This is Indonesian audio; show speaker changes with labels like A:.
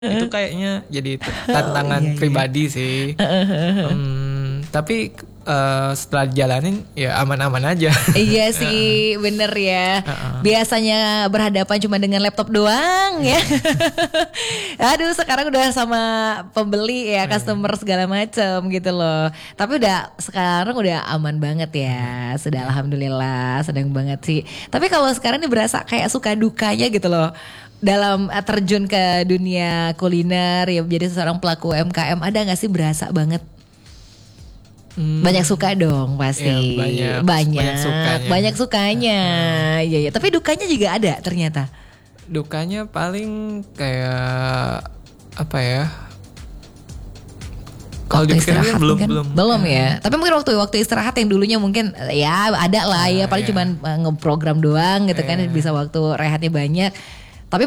A: Itu kayaknya jadi
B: Oh
A: tantangan
B: iya iya.
A: pribadi sih. Tapi setelah dijalanin ya aman-aman aja.
B: Iya sih, bener ya. Biasanya berhadapan cuma dengan laptop doang ya. Aduh, sekarang udah sama pembeli ya, customer segala macam gitu loh. Tapi sekarang udah aman banget ya. Sudah alhamdulillah, sedang banget sih. Tapi kalau sekarang nih berasa kayak suka dukanya gitu loh. Dalam terjun ke dunia kuliner ya menjadi seorang pelaku UMKM, ada gak sih berasa banget? Banyak suka dong
A: Ya
B: pasti.
A: banyak sukanya.
B: Banyak sukanya. Iya ya, tapi dukanya juga ada ternyata.
A: Dukanya paling kayak apa ya? Kalau
B: Waktu
A: dipikirnya
B: istirahat
A: belum
B: mungkin
A: belum.
B: belum ya. Tapi mungkin waktu istirahat yang dulunya mungkin ya ada lah ya, paling
A: Iya.
B: cuman ngeprogram doang gitu kan, bisa waktu rehatnya banyak.